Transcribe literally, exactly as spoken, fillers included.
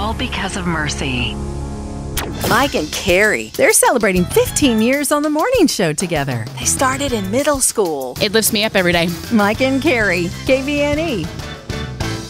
all because of Mercy. Mike and Carrie, they're celebrating fifteen years on the morning show together. They started in middle school. It lifts me up every day. Mike and Carrie, K V N E.